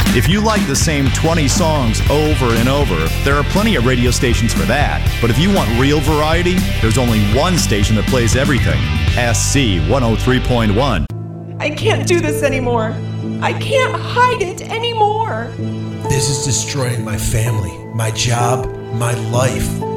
If you like the same 20 songs over and over, there are plenty of radio stations for that. But if you want real variety, there's only one station that plays everything. SC 103.1. I can't do this anymore. I can't hide it anymore. This is destroying my family, my job, my life.